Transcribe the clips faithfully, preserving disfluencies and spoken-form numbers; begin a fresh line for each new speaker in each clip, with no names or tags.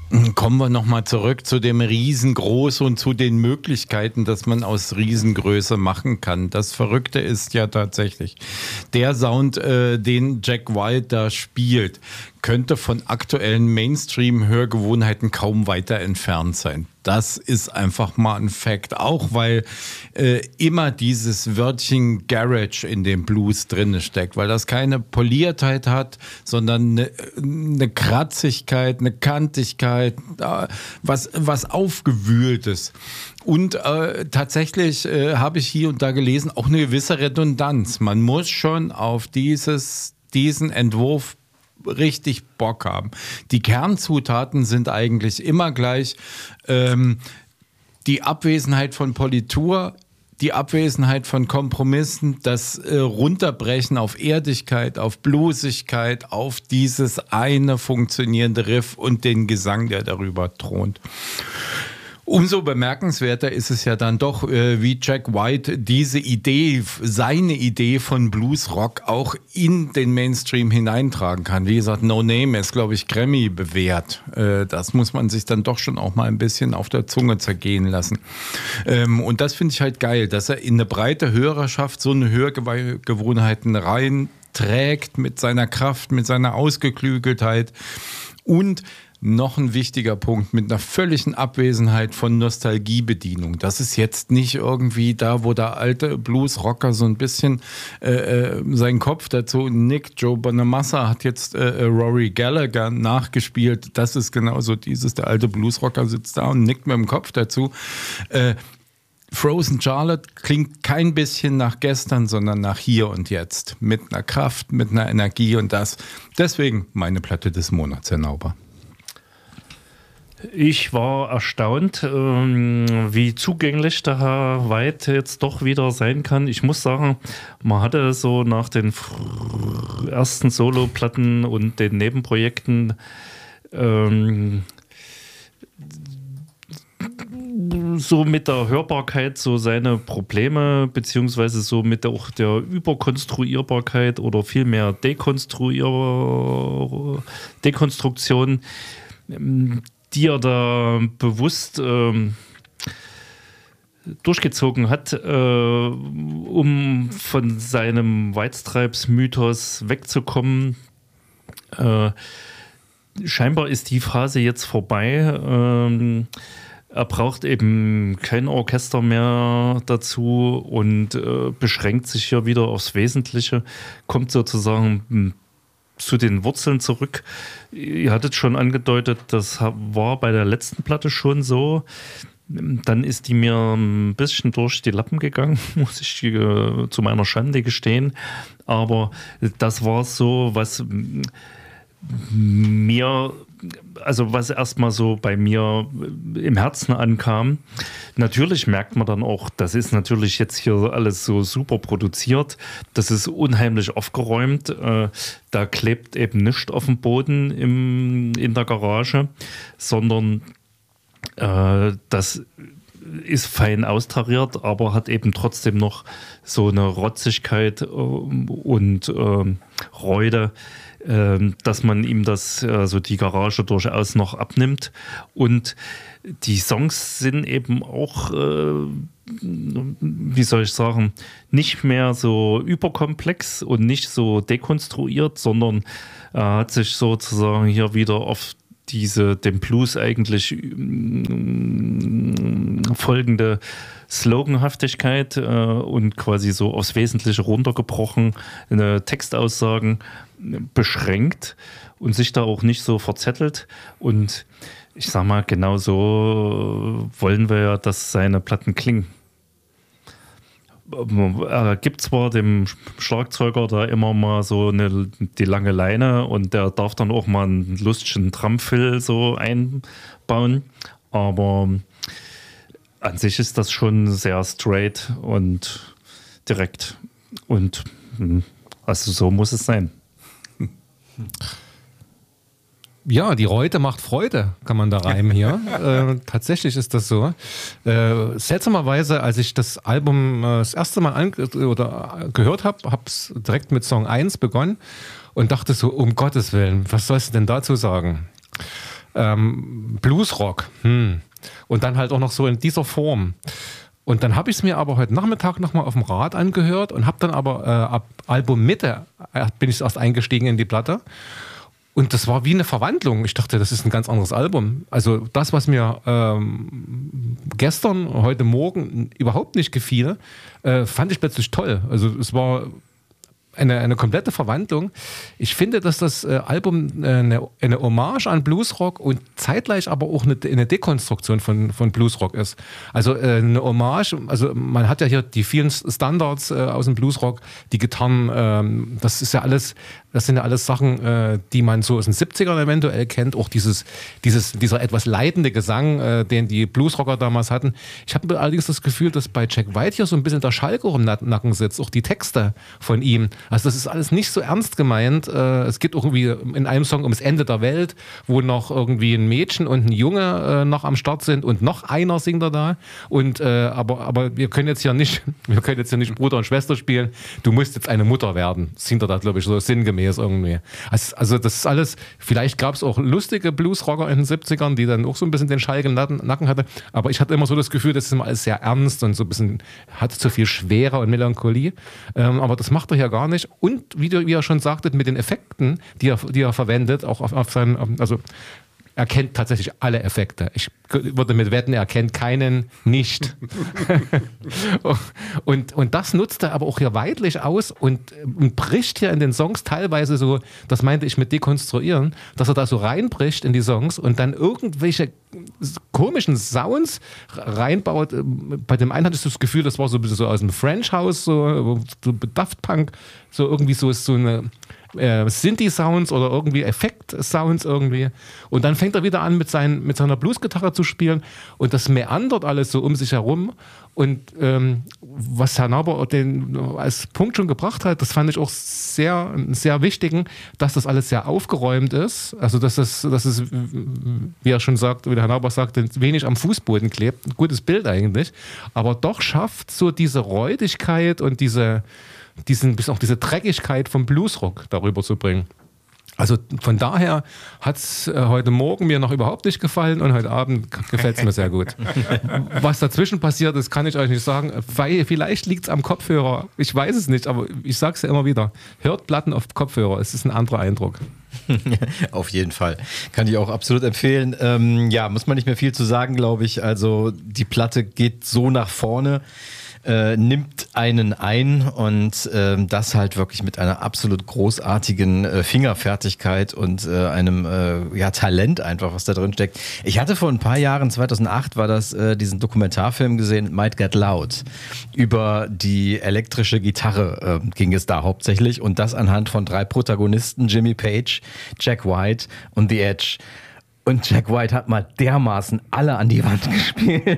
Kommen wir nochmal zurück zu dem Riesengroß und zu den Möglichkeiten, dass man aus Riesengröße machen kann. Das Verrückte ist ja tatsächlich, der Sound, äh, den Jack White da spielt, könnte von aktuellen Mainstream-Hörgewohnheiten kaum weiter entfernt sein. Das ist einfach mal ein Fact, auch weil äh, immer dieses Wörtchen Garage in dem Blues drin steckt, weil das keine Poliertheit hat, sondern eine, eine Kratzigkeit, eine Kantigkeit, äh, was, was Aufgewühltes. Und äh, tatsächlich äh, habe ich hier und da gelesen, auch eine gewisse Redundanz. Man muss schon auf dieses, diesen Entwurf richtig Bock haben. Die Kernzutaten sind eigentlich immer gleich. Ähm, die Abwesenheit von Politur, die Abwesenheit von Kompromissen, das äh, Runterbrechen auf Erdigkeit, auf Bluesigkeit, auf dieses eine funktionierende Riff und den Gesang, der darüber thront. Umso bemerkenswerter ist es ja dann doch, äh, wie Jack White diese Idee, seine Idee von Bluesrock auch in den Mainstream hineintragen kann. Wie gesagt, No Name ist, glaube ich, Grammy bewährt. Äh, das muss man sich dann doch schon auch mal ein bisschen auf der Zunge zergehen lassen. Ähm, und das finde ich halt geil, dass er in eine breite Hörerschaft so eine Hörgewohnheiten reinträgt mit seiner Kraft, mit seiner Ausgeklügeltheit und noch ein wichtiger Punkt, mit einer völligen Abwesenheit von Nostalgiebedienung. Das ist jetzt nicht irgendwie da, wo der alte Bluesrocker so ein bisschen äh, seinen Kopf dazu nickt. Joe Bonamassa hat jetzt äh, Rory Gallagher nachgespielt. Das ist genauso dieses, der alte Bluesrocker sitzt da und nickt mit dem Kopf dazu. Äh, Frozen Charlotte klingt kein bisschen nach gestern, sondern nach hier und jetzt. Mit einer Kraft, mit einer Energie und das. Deswegen meine Platte des Monats, Herr Nauber.
Ich war erstaunt, ähm, wie zugänglich der Herr White jetzt doch wieder sein kann. Ich muss sagen, man hatte so nach den ersten Solo-Platten und den Nebenprojekten ähm, so mit der Hörbarkeit so seine Probleme, beziehungsweise so mit der, auch der Überkonstruierbarkeit oder vielmehr Dekonstruier, Dekonstruktion, die er da bewusst ähm, durchgezogen hat, äh, um von seinem White Stripes-Mythos wegzukommen. Äh, scheinbar ist die Phase jetzt vorbei. Ähm, er braucht eben kein Orchester mehr dazu und äh, beschränkt sich hier wieder aufs Wesentliche, kommt sozusagen zu den Wurzeln zurück. Ihr hattet schon angedeutet, das war bei der letzten Platte schon so. Dann ist die mir ein bisschen durch die Lappen gegangen, muss ich äh, zu meiner Schande gestehen. Aber das war so, was mir, also was erstmal so bei mir im Herzen ankam. Natürlich merkt man dann auch, das ist natürlich jetzt hier alles so super produziert, das ist unheimlich aufgeräumt, äh, da klebt eben nichts auf dem Boden im, in der Garage, sondern äh, das ist fein austariert, aber hat eben trotzdem noch so eine Rotzigkeit äh, und äh, Räude, dass man ihm das, also die Garage durchaus noch abnimmt. Und die Songs sind eben auch, äh, wie soll ich sagen, nicht mehr so überkomplex und nicht so dekonstruiert, sondern er äh, hat sich sozusagen hier wieder auf diese dem Blues eigentlich äh, folgende Sloganhaftigkeit äh, und quasi so aufs Wesentliche runtergebrochen, eine Textaussagen beschränkt und sich da auch nicht so verzettelt. Und ich sag mal, genau so wollen wir ja, dass seine Platten klingen. Er gibt zwar dem Schlagzeuger da immer mal so eine, die lange Leine und der darf dann auch mal einen lustigen Drumfill so einbauen, aber an sich ist das schon sehr straight und direkt und also so muss es sein.
Ja, die Reute macht Freude, kann man da reimen hier. äh, tatsächlich ist das so. Äh, seltsamerweise, als ich das Album äh, das erste Mal an oder gehört habe, habe es direkt mit Song eins begonnen und dachte so, um Gottes Willen, was sollst du denn dazu sagen? ähm, Bluesrock. Hm. Und dann halt auch noch so in dieser Form. Und dann habe ich es mir aber heute Nachmittag nochmal auf dem Rad angehört und habe dann aber äh, ab Albummitte äh, bin ich erst eingestiegen in die Platte. Und das war wie eine Verwandlung. Ich dachte, das ist ein ganz anderes Album. Also das, was mir ähm, gestern, heute Morgen überhaupt nicht gefiel, äh, fand ich plötzlich toll. Also es war eine, eine komplette Verwandlung. Ich finde, dass das äh, Album äh, eine, eine Hommage an Bluesrock und zeitgleich aber auch eine, eine Dekonstruktion von, von Bluesrock ist. Also äh, eine Hommage, also man hat ja hier die vielen Standards äh, aus dem Bluesrock, die Gitarren, ähm, das ist ja alles, das sind ja alles Sachen, äh, die man so aus den siebzigern eventuell kennt. Auch dieses, dieses, dieser etwas leitende Gesang, äh, den die Bluesrocker damals hatten. Ich habe allerdings das Gefühl, dass bei Jack White hier so ein bisschen der Schalke im Nacken sitzt, auch die Texte von ihm. Also das ist alles nicht so ernst gemeint. Äh, es geht irgendwie in einem Song ums Ende der Welt, wo noch irgendwie ein Mädchen und ein Junge äh, noch am Start sind und noch einer singt er da. Und, äh, aber, aber wir können jetzt hier nicht, wir können jetzt hier nicht Bruder und Schwester spielen. Du musst jetzt eine Mutter werden. Singt er da, glaube ich, so sinngemäß irgendwie. Also, also das ist alles, vielleicht gab es auch lustige Bluesrocker in den siebzigern, die dann auch so ein bisschen den Schalke im Nacken hatte. Aber ich hatte immer so das Gefühl, das ist immer alles sehr ernst und so ein bisschen, hat zu viel Schwere und Melancholie. Ähm, aber das macht er ja gar nicht. Und wie, du, wie er schon sagte, mit den Effekten, die er, die er verwendet, auch auf, auf seinen, also er kennt tatsächlich alle Effekte. Ich würde mit wetten, er kennt keinen nicht. und, und das nutzt er aber auch hier weitlich aus und, und bricht hier in den Songs teilweise so, das meinte ich mit dekonstruieren, dass er da so reinbricht in die Songs und dann irgendwelche komischen Sounds reinbaut. Bei dem einen hatte ich das Gefühl, das war so ein bisschen so aus dem French House, so, so Daft Punk, so irgendwie so, so eine Äh, Synthi-Sounds oder irgendwie Effekt-Sounds irgendwie. Und dann fängt er wieder an, mit, seinen, mit seiner Bluesgitarre zu spielen und das meandert alles so um sich herum. Und ähm, was Herr Nauber den als Punkt schon gebracht hat, das fand ich auch sehr, sehr wichtigen, dass das alles sehr aufgeräumt ist. Also dass es, dass es, wie er schon sagt, wie der Herr Nauber sagte, wenig am Fußboden klebt. Ein gutes Bild eigentlich. Aber doch schafft so diese Räudigkeit und diese diesen, bis auch diese Dreckigkeit vom Bluesrock darüber zu bringen. Also von daher hat es äh, heute Morgen mir noch überhaupt nicht gefallen und heute Abend gefällt es mir sehr gut. Was dazwischen passiert ist, kann ich euch nicht sagen, weil vielleicht liegt es am Kopfhörer. Ich weiß es nicht, aber ich sage es ja immer wieder. Hört Platten auf Kopfhörer, es ist ein anderer Eindruck.
Auf jeden Fall. Kann ich auch absolut empfehlen. Ähm, ja, muss man nicht mehr viel zu sagen, glaube ich. Also die Platte geht so nach vorne. Äh, nimmt einen ein und äh, das halt wirklich mit einer absolut großartigen äh, Fingerfertigkeit und äh, einem äh, ja, Talent einfach, was da drin steckt. Ich hatte vor ein paar Jahren, zweitausendacht war das, äh, diesen Dokumentarfilm gesehen, Might Get Loud. Über die elektrische Gitarre äh, ging es da hauptsächlich und das anhand von drei Protagonisten, Jimmy Page, Jack White und The Edge. Und Jack White hat mal dermaßen alle an die Wand gespielt.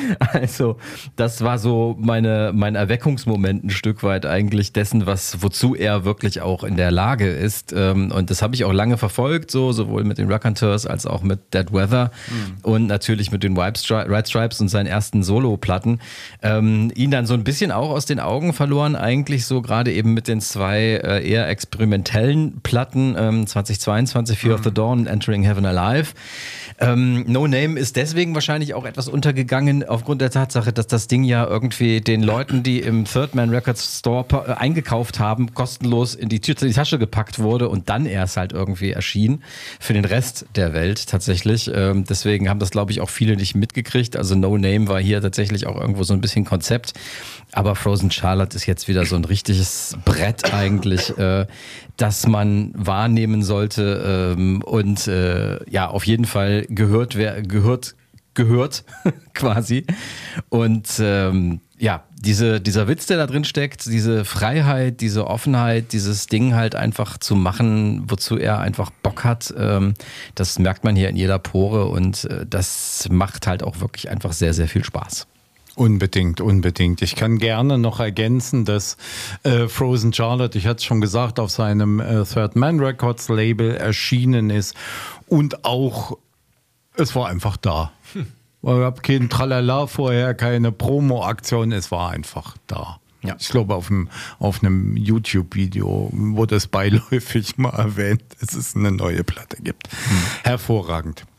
Also das war so meine, mein Erweckungsmoment ein Stück weit eigentlich dessen, was, wozu er wirklich auch in der Lage ist. Und das habe ich auch lange verfolgt, so sowohl mit den Raconteurs als auch mit Dead Weather mhm. und natürlich mit den White Stripes und seinen ersten Solo-Platten. Ähm, ihn dann so ein bisschen auch aus den Augen verloren, eigentlich so gerade eben mit den zwei äh, eher experimentellen Platten, ähm, zweitausendzweiundzwanzig, Fear mhm. of the Dawn, Entering Heaven Alive. Ähm, No Name ist deswegen wahrscheinlich auch etwas untergegangen aufgrund der Tatsache, dass das Ding ja irgendwie den Leuten, die im Third Man Records Store äh, eingekauft haben, kostenlos in die, in die Tasche gepackt wurde und dann erst halt irgendwie erschien für den Rest der Welt tatsächlich. Ähm, deswegen haben das, glaube ich, auch viele nicht mitgekriegt. Also No Name war hier tatsächlich auch irgendwo so ein bisschen Konzept. Aber Frozen Charlotte ist jetzt wieder so ein richtiges Brett eigentlich, äh, das man wahrnehmen sollte ähm, und äh, ja, auf jeden Fall gehört, wer gehört, gehört quasi. Und ähm, ja, diese, dieser Witz, der da drin steckt, diese Freiheit, diese Offenheit, dieses Ding halt einfach zu machen, wozu er einfach Bock hat, ähm, das merkt man hier in jeder Pore und äh, das macht halt auch wirklich einfach sehr, sehr viel Spaß.
Unbedingt, unbedingt. Ich kann gerne noch ergänzen, dass äh, Frozen Charlotte, ich hatte es schon gesagt, auf seinem äh, Third Man Records Label erschienen ist und auch, es war einfach da. Hm. Ich habe kein Tralala vorher, keine Promo-Aktion, es war einfach da. Ja. Ich glaube, auf einem, auf einem YouTube-Video wurde es beiläufig mal erwähnt, dass es eine neue Platte gibt. Hm. Hervorragend.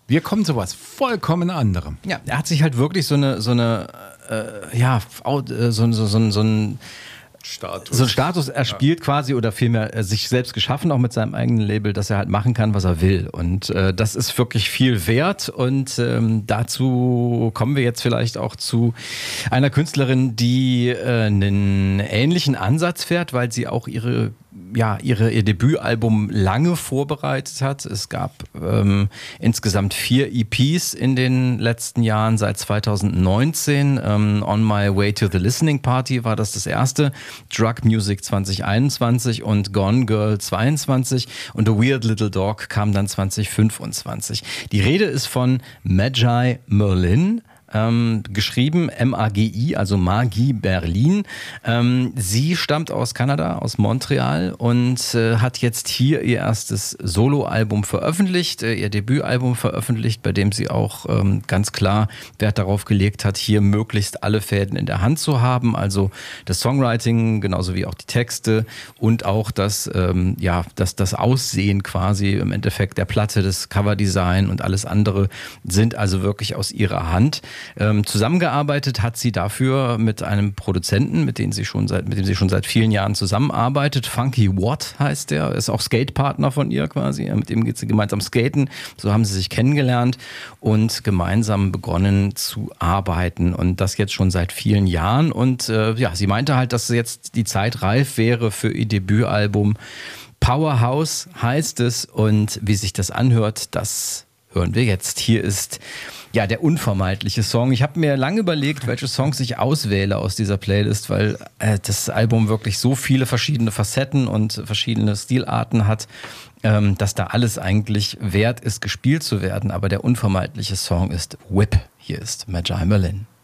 Wir kommen zu was vollkommen anderem.
Ja, er hat sich halt wirklich so eine, so eine, äh, ja, so, so, so, so, so ein
Status.
So ein Status erspielt ja. quasi oder vielmehr äh, sich selbst geschaffen, auch mit seinem eigenen Label, dass er halt machen kann, was er will. Und äh, das ist wirklich viel wert. Und ähm, dazu kommen wir jetzt vielleicht auch zu einer Künstlerin, die äh, einen ähnlichen Ansatz fährt, weil sie auch ihre ja, ihre, ihr Debütalbum lange vorbereitet hat. Es gab ähm, insgesamt vier E Ps in den letzten Jahren, seit zweitausendneunzehn. Ähm, On My Way to the Listening Party war das das erste. Drug Music zwanzig einundzwanzig und Gone Girl zweiundzwanzig. Und The Weird Little Dog kam dann zwanzig fünfundzwanzig. Die Rede ist von Magi Merlin. Ähm, geschrieben M A G I, also Magie Berlin. Ähm, sie stammt aus Kanada, aus Montreal und äh, hat jetzt hier ihr erstes Soloalbum veröffentlicht, äh, ihr Debütalbum veröffentlicht, bei dem sie auch ähm, ganz klar Wert darauf gelegt hat, hier möglichst alle Fäden in der Hand zu haben, also das Songwriting, genauso wie auch die Texte und auch das, ähm, ja, das, das Aussehen quasi im Endeffekt der Platte, das Coverdesign und alles andere sind also wirklich aus ihrer Hand. Ähm, zusammengearbeitet hat sie dafür mit einem Produzenten, mit dem sie schon seit, mit dem sie schon seit vielen Jahren zusammenarbeitet. Funky Watt heißt der, ist auch Skatepartner von ihr quasi. Mit dem geht sie gemeinsam skaten. So haben sie sich kennengelernt und gemeinsam begonnen zu arbeiten. Und das jetzt schon seit vielen Jahren. Und äh, ja, sie meinte halt, dass jetzt die Zeit reif wäre für ihr Debütalbum. Powerhouse heißt es. Und wie sich das anhört, das hören wir jetzt. Hier ist ja der unvermeidliche Song. Ich habe mir lange überlegt, welche Songs ich auswähle aus dieser Playlist, weil äh, das Album wirklich so viele verschiedene Facetten und verschiedene Stilarten hat, ähm, dass da alles eigentlich wert ist, gespielt zu werden. Aber der unvermeidliche Song ist Whip. Hier ist Magi Merlin.